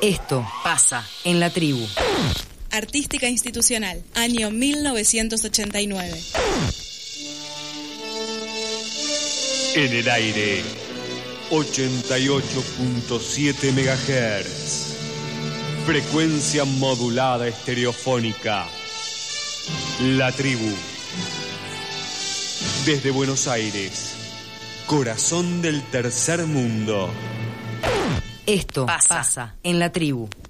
Esto pasa en la tribu. Artística Institucional, año 1989. En el aire, 88.7 MHz. Frecuencia modulada estereofónica. La tribu. Desde Buenos Aires, corazón del tercer mundo. Esto pasa en la tribu.